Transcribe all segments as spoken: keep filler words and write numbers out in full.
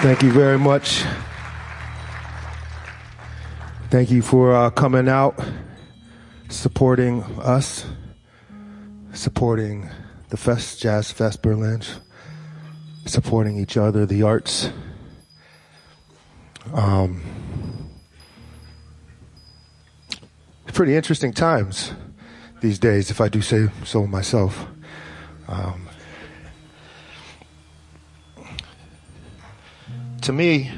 Thank you very much. Thank you for uh, coming out, supporting us, supporting the Fest, Jazz Fest Berlin, supporting each other, the arts. Um, pretty interesting times these days, if I do say so myself. Um, to me,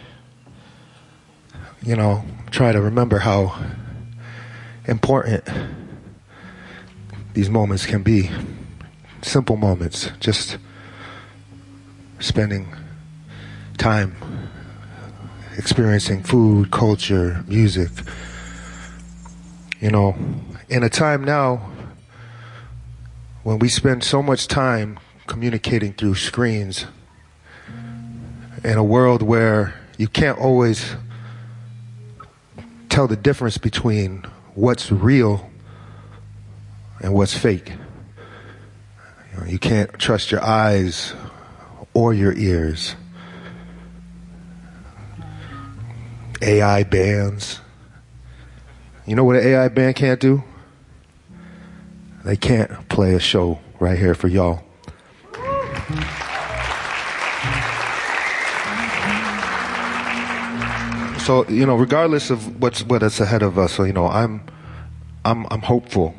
you know, try to remember how important these moments can be. Simple moments, just spending time experiencing food, culture, music. You know, in a time now when we spend so much time communicating through screens, in a world where you can't always tell the difference between what's real and what's fake. You know, you can't trust your eyes or your ears. A I bands. You know what an A I band can't do? They can't play a show right here for y'all. So, you know, regardless of what's what is ahead of us, so, you know, I'm I'm I'm hopeful.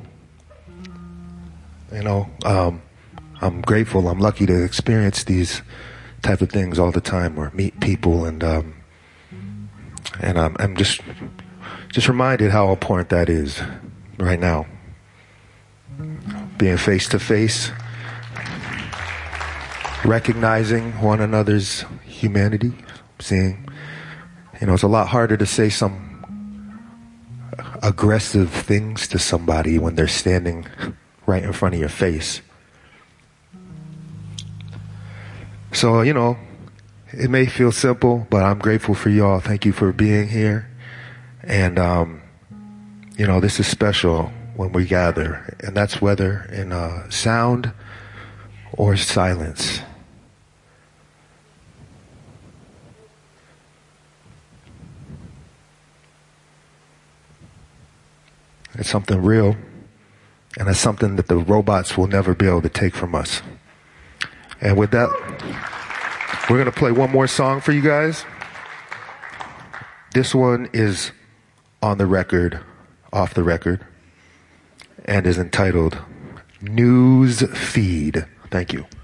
You know, um, I'm grateful. I'm lucky to experience these type of things all the time, or meet people, and um, and I'm, I'm just just reminded how important that is right now. Being face to face, recognizing one another's humanity, seeing, you know, it's a lot harder to say some aggressive things to somebody when they're standing right in front of your face. So, you know, it may feel simple, but I'm grateful for y'all. Thank you for being here. And, um, you know, this is special when we gather, and that's whether in uh, sound or silence. It's something real, and it's something that the robots will never be able to take from us. And with that, we're going to play one more song for you guys. This one is on the record, off the record, and is entitled News Feed. Thank you.